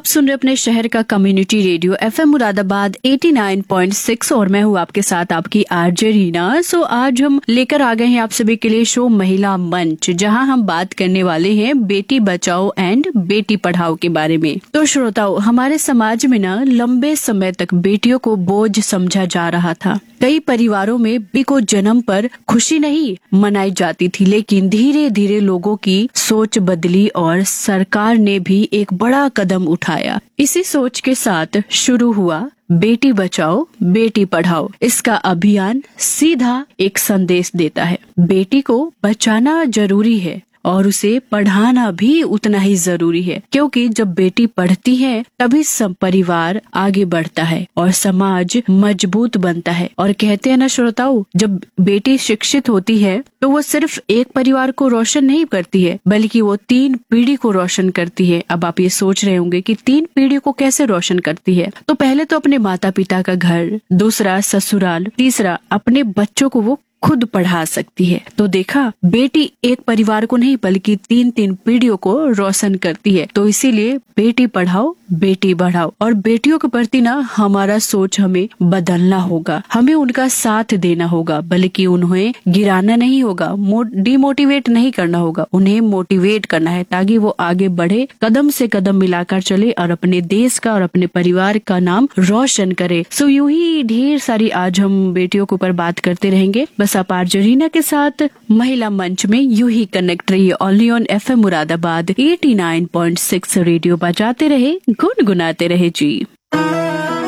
आप सुन रहे अपने शहर का कम्युनिटी रेडियो FM मुरादाबाद 89.6 और मैं हूँ आपके साथ आपकी आरजे रीना। सो आज हम लेकर आ गए हैं आप सभी के लिए शो महिला मंच, जहाँ हम बात करने वाले हैं बेटी बचाओ एंड बेटी पढ़ाओ के बारे में। तो श्रोताओ, हमारे समाज में ना लंबे समय तक बेटियों को बोझ समझा जा रहा था। कई परिवारों में बेटी को जन्म पर खुशी नहीं मनाई जाती थी, लेकिन धीरे धीरे लोगों की सोच बदली और सरकार ने भी एक बड़ा कदम उठाया। इसी सोच के साथ शुरू हुआ बेटी बचाओ बेटी पढ़ाओ। इसका अभियान सीधा एक संदेश देता है, बेटी को बचाना जरूरी है और उसे पढ़ाना भी उतना ही जरूरी है, क्योंकि जब बेटी पढ़ती है तभी सब परिवार आगे बढ़ता है और समाज मजबूत बनता है। और कहते हैं ना श्रोताओ, जब बेटी शिक्षित होती है तो वो सिर्फ एक परिवार को रोशन नहीं करती है, बल्कि वो 3 पीढ़ी को रोशन करती है। अब आप ये सोच रहे होंगे कि 3 पीढ़ी को कैसे रोशन करती है? तो पहले तो अपने माता पिता का घर, दूसरा ससुराल, तीसरा अपने बच्चों को वो खुद पढ़ा सकती है। तो देखा, बेटी एक परिवार को नहीं बल्कि 3 पीढ़ियों को रोशन करती है। तो इसीलिए बेटी पढ़ाओ बेटी बढ़ाओ। और बेटियों के प्रति ना हमारा सोच हमें बदलना होगा, हमें उनका साथ देना होगा, बल्कि उन्हें गिराना नहीं होगा, डिमोटिवेट नहीं करना होगा, उन्हें मोटिवेट करना है ताकि वो आगे बढ़े, कदम से कदम मिलाकर चले और अपने देश का और अपने परिवार का नाम रोशन करे। सो यूं ही ढेर सारी आज हम बेटियों के ऊपर बात करते रहेंगे। बस आप आरजे रीना के साथ महिला मंच में यूं ही कनेक्ट रहिए। Only on FM Moradabad 89.6 radio बजाते रहे, गुनगुनाते रहे जी।